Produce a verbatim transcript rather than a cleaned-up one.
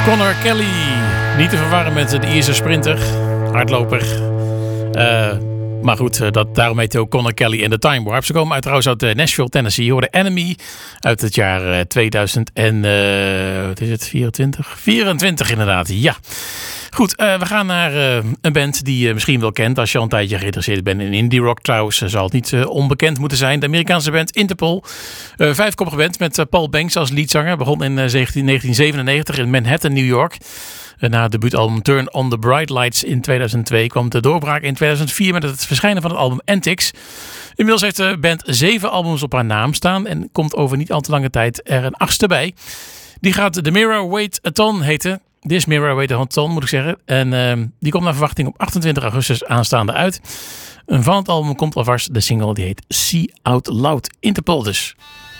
Conor Kelly. Niet te verwarren met de Ierse sprinter, hardloper. Uh, maar goed, uh, dat, daarom heet hij ook Conor Kelly en de Time Warp. Ze komen uit, trouwens uit uh, Nashville, Tennessee. Je hoorde Enemy uit het jaar uh, tweeduizend en uh, wat is het, vierentwintig? vierentwintig inderdaad, ja. Goed, uh, we gaan naar uh, een band die je misschien wel kent als je al een tijdje geïnteresseerd bent in indie rock. Trouwens, uh, zal het niet uh, onbekend moeten zijn. De Amerikaanse band Interpol. Uh, vijfkoppige band met uh, Paul Banks als leadzanger. Begon in uh, negentien zevenennegentig in Manhattan, New York. Uh, na het debuutalbum Turn on the Bright Lights in tweeduizend twee kwam de doorbraak in tweeduizend vier met het verschijnen van het album Antics. Inmiddels heeft de band zeven albums op haar naam staan en komt over niet al te lange tijd er een achtste bij. Die gaat The Mirror Weight a Ton heten. This Mirror Weight a Ton moet ik zeggen. En uh, die komt naar verwachting op achtentwintig augustus aanstaande uit. En van het album komt alvast de single die heet See Out Loud. Interpol dus.